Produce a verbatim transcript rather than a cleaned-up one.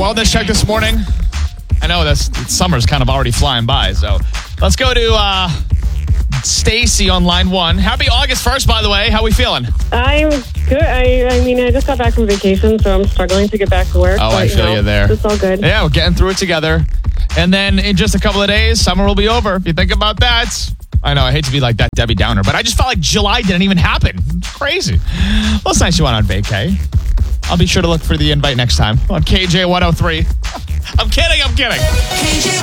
wellness check this morning. I know this summer's kind of already flying by, so let's go to uh, Stacy on line one. Happy August first, by the way. How we feeling? I'm good. I, I mean, I just got back from vacation, so I'm struggling to get back to work. Oh, but, I feel you, know, you there. It's all good. Yeah, we're getting through it together. And then in just a couple of days, summer will be over. If you think about that. I know, I hate to be like that Debbie Downer, but I just felt like July didn't even happen. It's crazy. Well, it's nice you went on vacay. I'll be sure to look for the invite next time on K J one oh three. I'm kidding, I'm kidding. K J